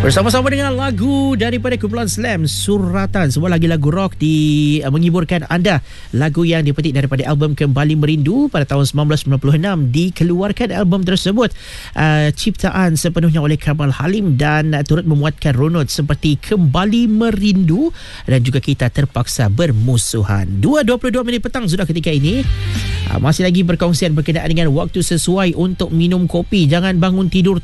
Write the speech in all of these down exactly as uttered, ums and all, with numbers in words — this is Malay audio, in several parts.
Bersama-sama dengan lagu daripada kumpulan Slam, Suratan, sebuah lagi lagu rock di uh, menghiburkan anda. Lagu yang dipetik daripada album Kembali Merindu pada tahun sembilan belas sembilan puluh enam. Dikeluarkan album tersebut uh, ciptaan sepenuhnya oleh Kamal Halim dan uh, turut memuatkan runut seperti Kembali Merindu dan juga Kita Terpaksa Bermusuhan. dua dua puluh dua minit petang sudah ketika ini. uh, Masih lagi berkongsian berkenaan dengan waktu sesuai untuk minum kopi. Jangan bangun tidur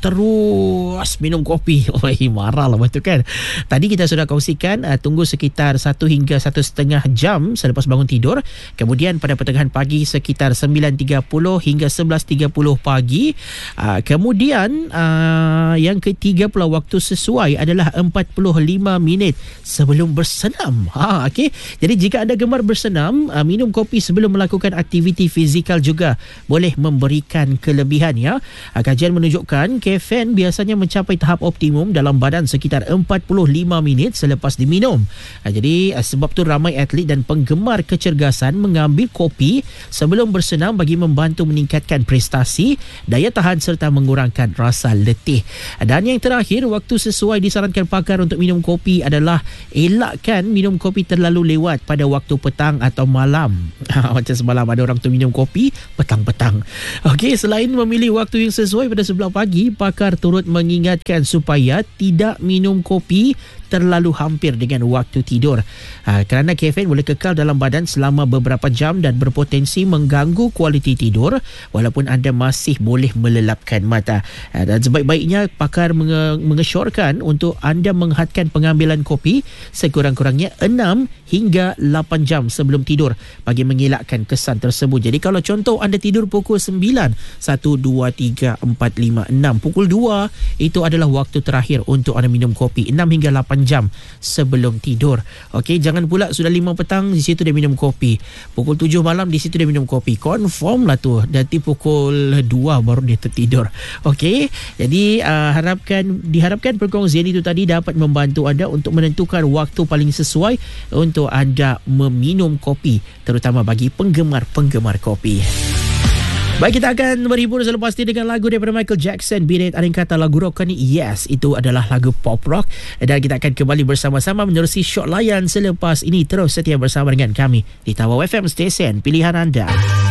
terus minum kopi. Oh, marah lah betul kan. Tadi kita sudah kongsikan uh, tunggu sekitar satu hingga satu setengah jam selepas bangun tidur. Kemudian pada pertengahan pagi sekitar sembilan tiga puluh hingga sebelas tiga puluh pagi. uh, Kemudian uh, yang ketiga pula waktu sesuai adalah empat puluh lima minit sebelum bersenam. ha, okay. Jadi jika anda gemar bersenam, uh, minum kopi sebelum melakukan aktiviti fizikal juga boleh memberikan kelebihan ya. uh, Kajian menunjukkan kafein biasanya mencapai tahap optimum dalam badan sekitar empat puluh lima minit selepas diminum. Jadi sebab tu ramai atlet dan penggemar kecergasan mengambil kopi sebelum bersenam bagi membantu meningkatkan prestasi, daya tahan serta mengurangkan rasa letih. Dan yang terakhir, waktu sesuai disarankan pakar untuk minum kopi adalah elakkan minum kopi terlalu lewat pada waktu petang atau malam. Macam semalam ada orang tu minum kopi petang-petang. Okey, selain memilih waktu yang sesuai pada sebelah pagi, pakar turut mengingatkan supaya tidak minum kopi terlalu hampir dengan waktu tidur. Ha, kerana kafein boleh kekal dalam badan selama beberapa jam dan berpotensi mengganggu kualiti tidur walaupun anda masih boleh melelapkan mata. Ha, dan sebaik-baiknya pakar menge- mengesyorkan untuk anda menghadkan pengambilan kopi sekurang-kurangnya enam hingga lapan jam sebelum tidur bagi mengelakkan kesan tersebut. Jadi kalau contoh anda tidur pukul sembilan, satu, dua, tiga, empat, lima, enam, pukul dua itu adalah waktu terakhir untuk anda minum kopi, enam hingga lapan jam sebelum tidur. Okey, jangan pula sudah lima petang di situ dia minum kopi, pukul tujuh malam di situ dia minum kopi. Confirm lah tu nanti pukul dua baru dia tertidur. Okey, jadi uh, harapkan diharapkan perkongsian itu tadi dapat membantu anda untuk menentukan waktu paling sesuai untuk anda meminum kopi, terutama bagi penggemar-penggemar kopi. Baik, kita akan berhibur selepas ini dengan lagu daripada Michael Jackson, Beat It. Ada yang kata lagu rock ni? Yes, itu adalah lagu pop rock. Dan kita akan kembali bersama-sama menerusi short layan selepas ini. Terus setia bersama dengan kami di Tawau F M Station pilihan anda.